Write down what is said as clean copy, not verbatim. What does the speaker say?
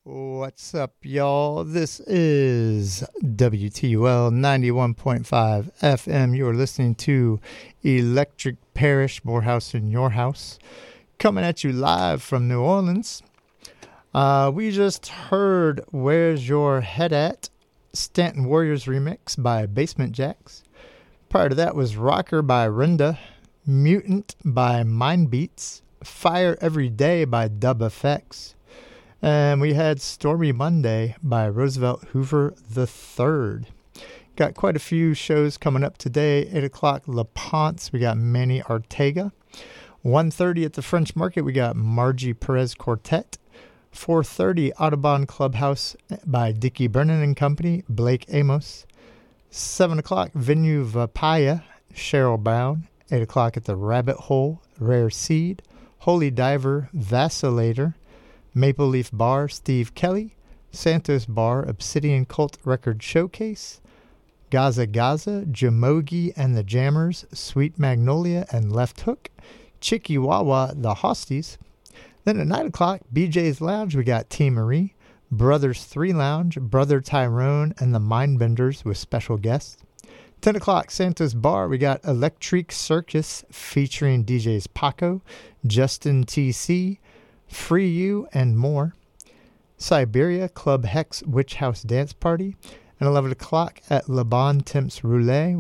What's up, y'all? This is WTUL 91.5 FM. You're listening to Electric Parish, Morehouse in Your House, coming at you live from New Orleans. We just heard Where's Your Head At? Stanton Warriors remix by Basement Jaxx. Prior to that was Rocker by Renda, Mutant by Mind Beats, Fire Every Day by Dub FX. And we had Stormy Monday by Roosevelt Hoover III. Got quite a few shows coming up today. 8 o'clock, La Ponce. We got Manny Ortega. 1:30 at the French Market, we got Margie Perez Quartet. 4:30, Audubon Clubhouse by Dickie Brennan and Company, Blake Amos. 7 o'clock, Venue Vapaya, Cheryl Brown. 8 o'clock at the Rabbit Hole, Rare Seed. Holy Diver, Vacillator. Maple Leaf Bar, Steve Kelly. Santos Bar, Obsidian Cult Record Showcase. Gaza Gaza, Jamogi and the Jammers, Sweet Magnolia and Left Hook. Chikiwawa, The Hosties. Then at 9 o'clock, BJ's Lounge, we got T. Marie. Brothers 3 Lounge, Brother Tyrone and the Mindbenders with special guests. 10 o'clock, Santos Bar, we got Electric Circus featuring DJs Paco, Justin TC, Free You, and more. Siberia, Club Hex Witch House Dance Party. And 11 o'clock at Le Bon Temps Roulette